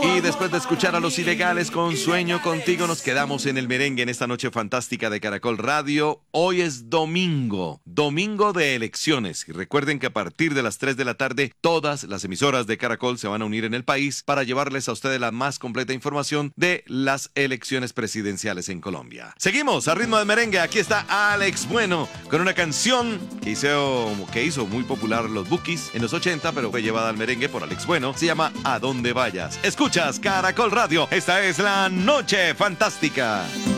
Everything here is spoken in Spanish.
Y después de escuchar a Los Ilegales con Sueño Contigo, nos quedamos en el merengue en esta noche fantástica de Caracol Radio. Hoy es domingo, domingo de elecciones. Y recuerden que a partir de las 3 de la tarde, todas las emisoras de Caracol se van a unir en el país para llevarles a ustedes la más completa información de las elecciones presidenciales en Colombia. Seguimos a ritmo de merengue. Aquí está Alex Bueno con una canción que hizo muy popular los Bukis en los 80, pero fue llevada al merengue por Alex Bueno. Se llama A Donde Vayas. Escuchas Caracol Radio. Esta es la Noche Fantástica.